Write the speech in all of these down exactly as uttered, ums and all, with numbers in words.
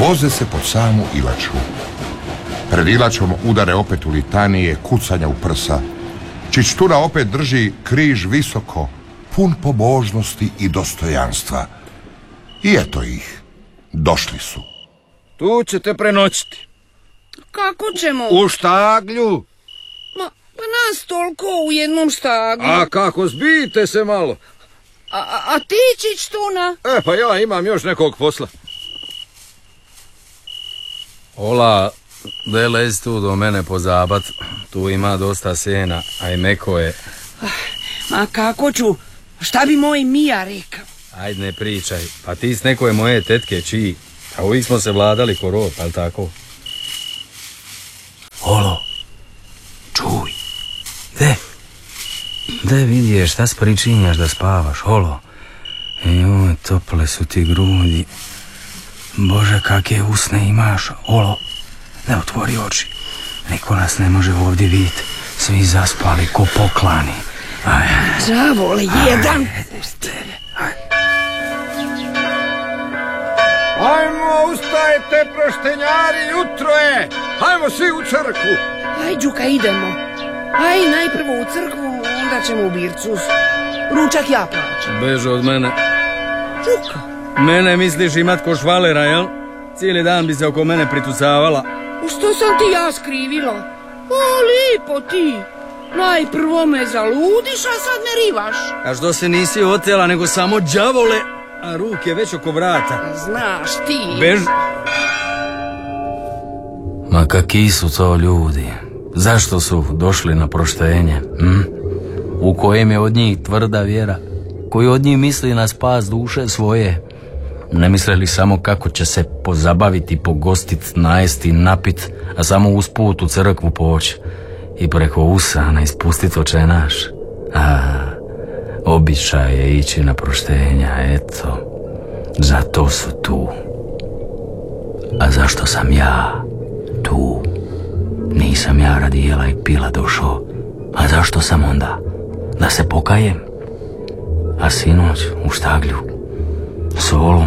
voze se pod samu Ilaču. Pred Ilačom udare opet u litanije, kucanja u prsa. Čičtura opet drži križ visoko, pun pobožnosti i dostojanstva. I eto ih, došli su. Tu ćete prenoćiti. Kako ćemo? U štaglju. Ma, pa nas toliko u jednom štaglu. A kako, zbijte se malo. A, a, a ti Čičtuna? E, pa ja imam još nekog posla. Ola, de lez tu do mene pozabat. Tu ima dosta sjena, a i meko je. Ma kako ću? Šta bi moj Mija rekao? Ajde ne pričaj, pa ti s nekoje moje tetke čiji. A uvijek smo se vladali ko rod, ali tako? Olo, čuj. De, de vidješ, šta spričinjaš da spavaš, olo. Joj, tople su ti grudi. Bože, kakve usne imaš, olo. Ne otvori oči. Niko nas ne može ovdje vidjeti. Svi zaspali ko poklani. Aj. Zavole, jedan. Ajmo, ustajte, proštenjari, jutro je. Ajmo svi u crkvu. Aj, Đuka, idemo. Aj, najprvo u crkvu, onda ćemo u bircu. Ručak ja plaćam. Beže od mene. Đuka. Mene misliš imat ko švalera, jel? Cijeli dan bi se oko mene pritucavala. Što sam ti ja skrivila? O, lipo ti. Najprvo me zaludiš, a sad me rivaš. A što se nisi otela, nego samo đavole, a ruke već oko vrata. Znaš ti. Bež... Ma kakvi su to ljudi? Zašto su došli na proštenje? Hm? U kojem je od njih tvrda vjera? Koji od njih misli na spas duše svoje? Ne misle li samo kako će se pozabaviti, pogostit, najesti, napit, a samo usput u crkvu poći i preko usana ispustit očenaš? A, običaj je ići na proštenja, eto. Zato su tu. A zašto sam ja tu? Nisam ja radi jela i pila došao. A zašto sam onda? Da se pokajem? A sinoć u štaglju s Olom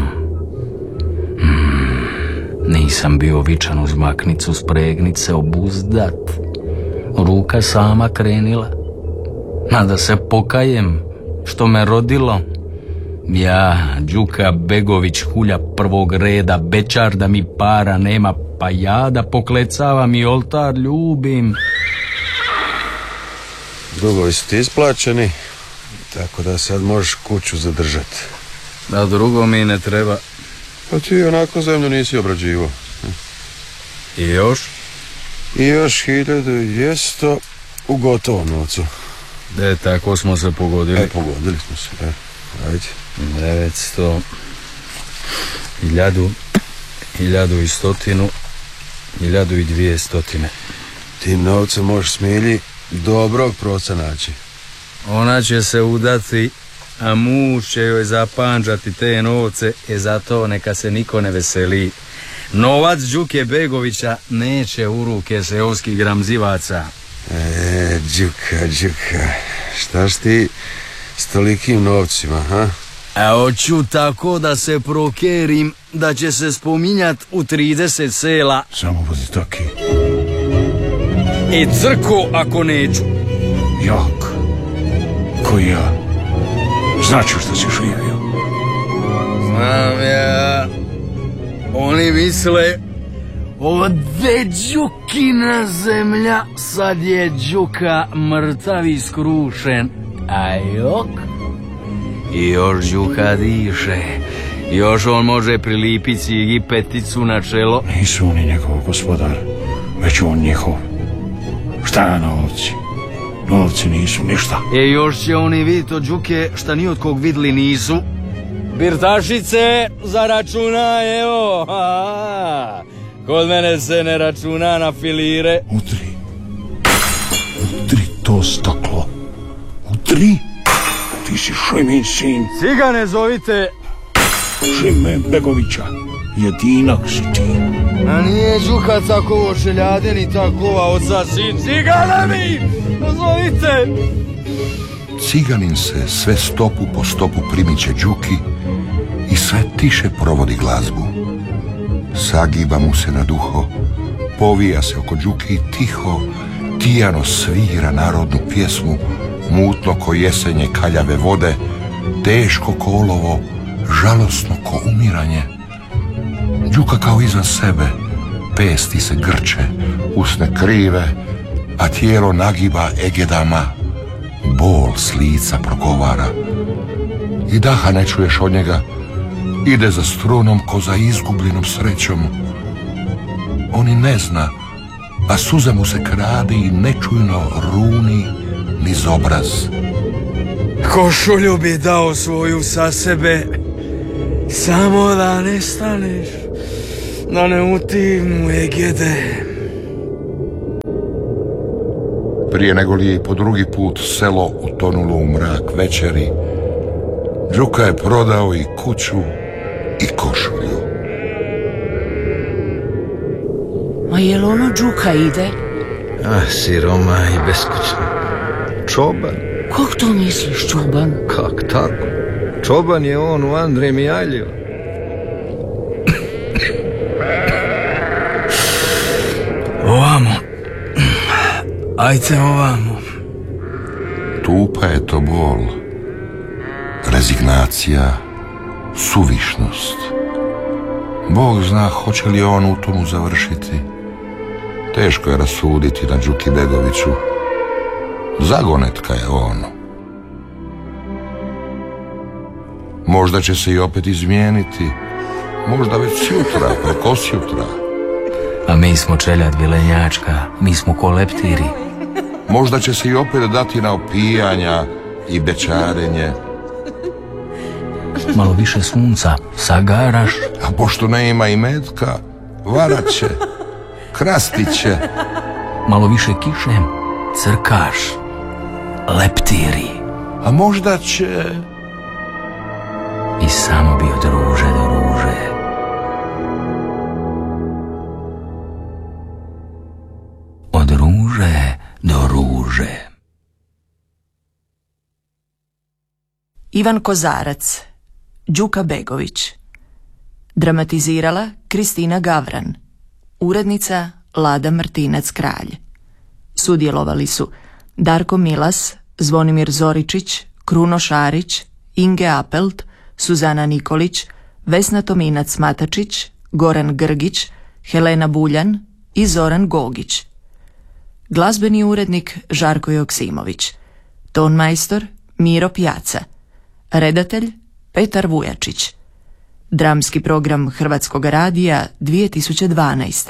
mm, nisam bio vičan uz maknicu spregnice obuzdat. Ruka sama krenila. A da se pokajem što me rodilo. Ja, Đuka Begović, hulja prvog reda, bečar da mi para nema, pa ja da poklecavam i oltar ljubim. Dugovi su ti isplaćeni, tako da sad možeš kuću zadržati. Da drugo mi ne treba. Pa ti onako zemlju nisi obrađivo. I još? I još hiljadu i dvjesto u gotovom novcu. E, tako smo se pogodili. E, pogodili smo se, e, ajde. Devetsto, hiljadu, hiljadu i stotinu, hiljadu i dvije stotine. Tim novcem možeš Smilji dobrog proca naći. Ona će se udati, a muž će joj zapanđati te novce, e zato neka se niko ne veseli. Novac Đuke Begovića neće u ruke seoskih gramzivaca. E, Đuka, Đuka, štaš ti s tolikim novcima, ha? A hoću tako da se prokerim da će se spominjat u trideset sela. Samo budi taki. I crko ako neću. Jak. Ko ja. Znaću što si živio. Znam ja. Oni misle, ovdje Đukina zemlja, sad je Đuka mrtav i skrušen. A jok? I još Đuka diše. Još on može prilipiti cigi peticu na čelo. Nisu oni njegov gospodar, već on njihov. Šta je novci? Novci nisu ništa. E još će oni vidjeti od Đuke šta ni od kog vidli nisu. Birtašice, za računa, evo. Ha, kod mene se ne računa na filire. Utri. Utri to staklo. Utri. Ti si Šimin sin. Cigane zovite. Šime Begovića. Jedinak si ti. A nije Đuka tako ošeljade ni takova oca sin. Cigane mi! Zovite! Ciganin se sve stopu po stopu primiće Đuki i sve tiše provodi glazbu. Sagiba mu se na duho, povija se oko Đuki i tiho, tijano svira narodnu pjesmu, mutno ko jesenje kaljave vode, teško ko olovo, žalosno ko umiranje. Đuka kao izvan sebe, pesti se grče, usne krive, a tijelo nagiba egedama, bol s lica progovara. I daha ne čuješ od njega, ide za strunom ko za izgubljenom srećom. On i ne zna, a suza mu se krade i nečujno runi niz obraz. Košulju bi dao svoju sa sebe, samo da ne staneš, da ne utim u egede. Prije nego li je po drugi put selo utonulo u mrak večeri, Đuka je prodao i kuću i košulju. Ma jel ono Đuka ide? Ah, siroma i beskućna. Čoban. Kog to misliš, čoban? Kak tako? Čoban je on u Andrej Mijajliju. Ovamo. Ajde ovamo. Tupa je to bol, rezignacija, suvišnost. Bog zna hoće li on u tomu završiti. Teško je rasuditi na Đuki Begoviću. Zagonetka je on. Možda će se i opet izmijeniti. Možda već sutra, prekosjutra. A mi smo čeljad vilenjačka, mi smo ko leptiri. Možda će se i opet dati na opijanja i bečarenje. Malo više sunca, sagaraš. A pošto ne ima i metka, varat će, krastit će. Malo više kiše, crkaš, leptiri. A možda će... I samo bi od ruže do ruže. Od ruže do ruže. Ivan Kozarac, Đuka Begović. Dramatizirala Kristina Gavran. Urednica Lada Martinac Kralj. Sudjelovali su Darko Milas, Zvonimir Zoričić, Kruno Šarić, Inge Apelt, Suzana Nikolić, Vesna Tominac Matačić, Goran Grgić, Helena Buljan i Zoran Gogić. Glazbeni urednik Žarko Joksimović. Tonmajstor Miro Pjaca. Redatelj Petar Vujačić. Dramski program Hrvatskog radija dvije tisuće dvanaeste.